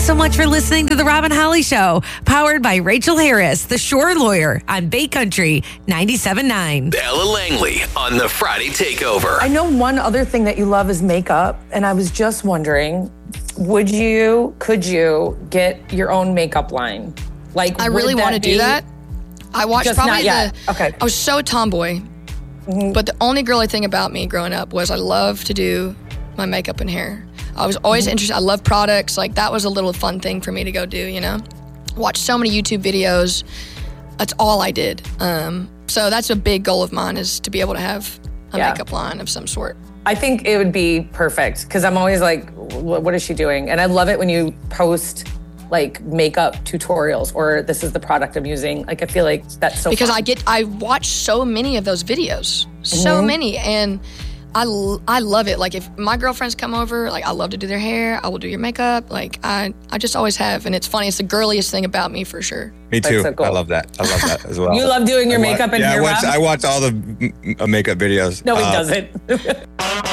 so much for listening to The Robin Holly Show, powered by Rachel Harris, the Shore Lawyer on Bay Country 97.9. Ella Langley on the Friday Takeover. I know one other thing that you love is makeup, and I was just wondering, could you get your own makeup line? Like, I really want to do that. I watched Just probably not yet. Okay. I was so tomboy, but the only girly thing about me growing up was I loved to do my makeup and hair. I was always interested. I love products. Like, that was a little fun thing for me to go do, you know? Watch so many YouTube videos. That's all I did. So that's a big goal of mine, is to be able to have a makeup line of some sort. I think it would be perfect because I'm always like, what is she doing? And I love it when you post like makeup tutorials or this is the product I'm using. Like, I feel like that's so because fun. I watch so many of those videos, so many, and I love it. Like, if my girlfriends come over, like, I love to do their hair. I will do your makeup. Like, I just always have, and it's funny. It's the girliest thing about me for sure. Me too. So cool. I love that. I love that as well. You love doing your makeup and hair, Rob? I watch all the makeup videos. No, he doesn't.